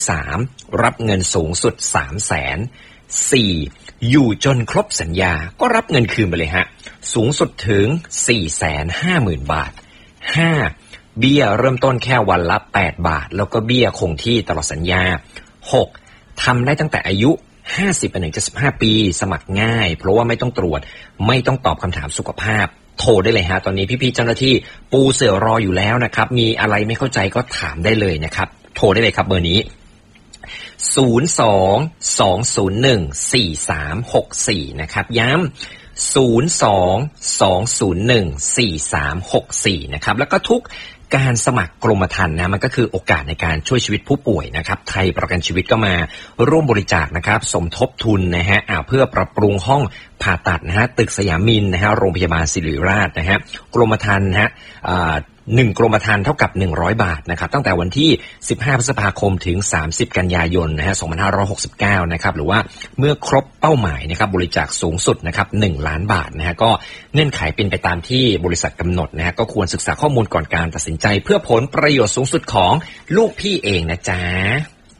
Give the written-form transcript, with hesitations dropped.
3รับเงินสูงสุด 300,000 4อยู่จนครบสัญญาก็รับเงินคืนไปเลยฮะสูงสุดถึง 450,000 บาท 5เบี้ยเริ่มต้นแค่วันละ8 บาทแล้วก็เบี้ยคงที่ตลอดสัญญา 6ทำได้ตั้งแต่อายุ50 ไปถึง 75 ปีสมัครง่ายเพราะว่าไม่ต้องตรวจไม่ต้องตอบคำถามสุขภาพโทรได้เลยฮะตอนนี้พี่ๆเจ้าหน้าที่ปูเสือรออยู่แล้วนะครับมีอะไรไม่เข้าใจก็ถามได้เลยนะครับโทรได้เลยครับเบอร์นี้02-201-4364นะครับย้ำ02-201-4364นะครับแล้วก็ทุกการสมัครกรมธรรม์นะมันก็คือโอกาสในการช่วยชีวิตผู้ป่วยนะครับไทยประกันชีวิตก็มาร่วมบริจาคนะครับสมทบทุนนะฮะเพื่อปรับปรุงห้องผ่าตัดนะฮะตึกสยามมินนะฮะโรงพยาบาลศิริราชนะฮะกรมธรรม์นะฮะ1กรมธรรม์เท่ากับ100 บาทนะครับตั้งแต่วันที่15 พฤษภาคมถึง30 กันยายนนะฮะ2569นะครับหรือว่าเมื่อครบเป้าหมายนะครับบริจาคสูงสุดนะครับ1 ล้านบาทนะฮะก็เงื่อนไขเป็นไปตามที่บริษัทกำหนดนะฮะก็ควรศึกษาข้อมูลก่อนการตัดสินใจเพื่อผลประโยชน์สูงสุดของลูกพี่เองนะจ๊ะ